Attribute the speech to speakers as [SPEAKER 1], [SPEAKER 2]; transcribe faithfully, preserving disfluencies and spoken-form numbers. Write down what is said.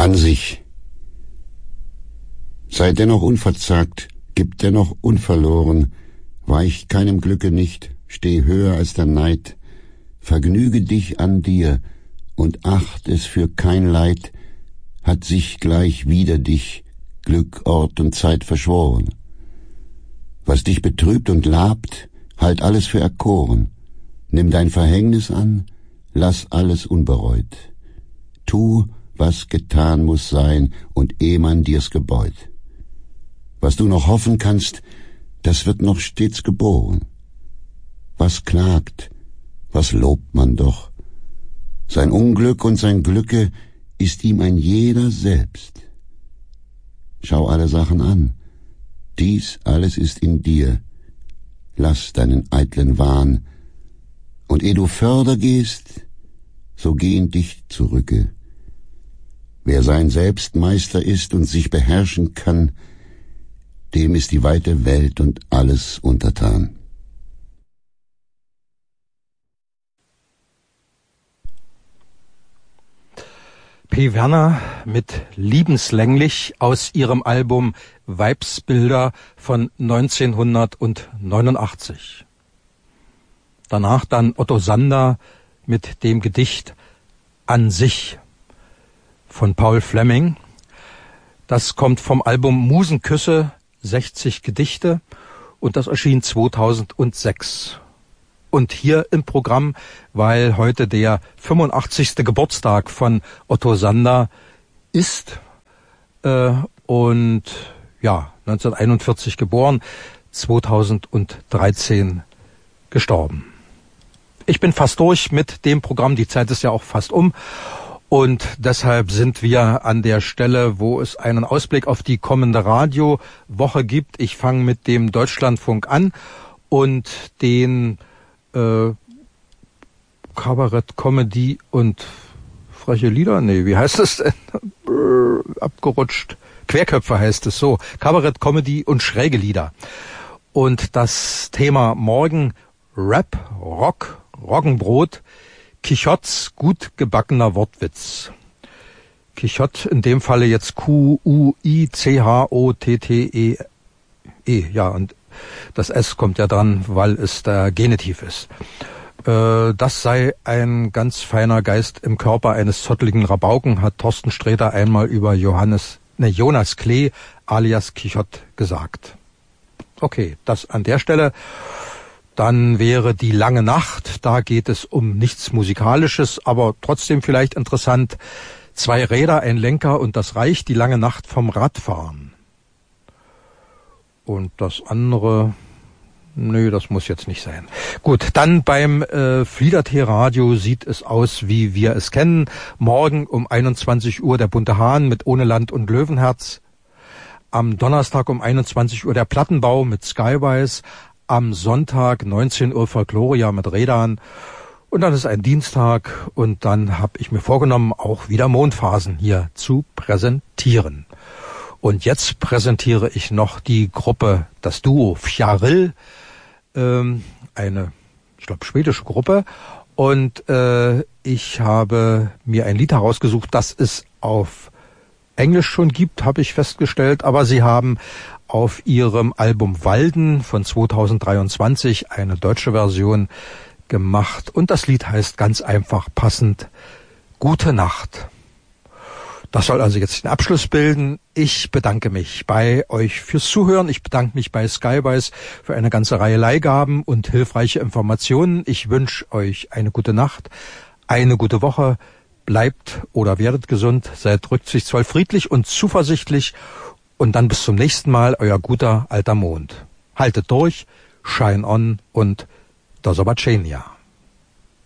[SPEAKER 1] An sich. Sei dennoch unverzagt, gib dennoch unverloren, weich keinem Glücke nicht, steh höher als der Neid, vergnüge dich an dir und acht es für kein Leid, hat sich gleich wider dich Glück, Ort und Zeit verschworen. Was dich betrübt und labt, halt alles für erkoren, nimm dein Verhängnis an, lass alles unbereut. Tu, was getan muss sein, und eh man dir's gebeut. Was du noch hoffen kannst, das wird noch stets geboren. Was klagt, was lobt man doch? Sein Unglück und sein Glücke ist ihm ein jeder selbst. Schau alle Sachen an, dies alles ist in dir. Lass deinen eitlen Wahn, und eh du förder gehst, so geh in dich zurücke. Wer sein Selbst Meister ist und sich beherrschen kann, dem ist die weite Welt und alles untertan.
[SPEAKER 2] P. Werner mit Liebenslänglich aus ihrem Album Weibsbilder von neunzehnhundertneunundachtzig. Danach dann Otto Sander mit dem Gedicht An sich von Paul Fleming. Das kommt vom Album Musenküsse, sechzig Gedichte, und das erschien zweitausendsechs. Und hier im Programm, weil heute der fünfundachtzigste Geburtstag von Otto Sander ist äh, und ja, neunzehnhunderteinundvierzig geboren, zweitausenddreizehn gestorben. Ich bin fast durch mit dem Programm, die Zeit ist ja auch fast um. Und deshalb sind wir an der Stelle, wo es einen Ausblick auf die kommende Radiowoche gibt. Ich fange mit dem Deutschlandfunk an und den äh, Kabarett, Comedy und freche Lieder. Nee, wie heißt es denn? Abgerutscht. Querköpfe heißt es so. Kabarett, Comedy und schräge Lieder. Und das Thema morgen Rap, Rock, Roggenbrot, Quichottes gut gebackener Wortwitz. Quichotte, in dem Falle jetzt Q U I C H O T T E E. Ja, und das S kommt ja dran, weil es der Genitiv ist. Äh, das sei ein ganz feiner Geist im Körper eines zotteligen Rabauken, hat Thorsten Sträter einmal über Johannes, ne, Jonas Klee alias Quichotte gesagt. Okay, das an der Stelle. Dann wäre die lange Nacht, da geht es um nichts Musikalisches, aber trotzdem vielleicht interessant. Zwei Räder, ein Lenker und das reicht, die lange Nacht vom Radfahren. Und das andere, nö, das muss jetzt nicht sein. Gut, dann beim äh, Fliedertee-Radio sieht es aus, wie wir es kennen. Morgen um einundzwanzig Uhr der bunte Hahn mit Ohne Land und Löwenherz. Am Donnerstag um einundzwanzig Uhr der Plattenbau mit Skywise. Am Sonntag neunzehn Uhr Folkloria mit Rädern. Und dann ist ein Dienstag und dann habe ich mir vorgenommen, auch wieder Mondphasen hier zu präsentieren. Und jetzt präsentiere ich noch die Gruppe, das Duo Fjaril, ähm, eine, ich glaube, schwedische Gruppe. Und äh, ich habe mir ein Lied herausgesucht, das es auf Englisch schon gibt, habe ich festgestellt. Aber sie haben auf ihrem Album Walden von zweitausenddreiundzwanzig eine deutsche Version gemacht. Und das Lied heißt ganz einfach passend Gute Nacht. Das soll also jetzt den Abschluss bilden. Ich bedanke mich bei euch fürs Zuhören. Ich bedanke mich bei Skywise für eine ganze Reihe Leihgaben und hilfreiche Informationen. Ich wünsche euch eine gute Nacht, eine gute Woche. Bleibt oder werdet gesund, seid rücksichtsvoll, friedlich und zuversichtlich. Und dann bis zum nächsten Mal, euer guter alter Mond. Haltet durch, shine on und do zobaczenia.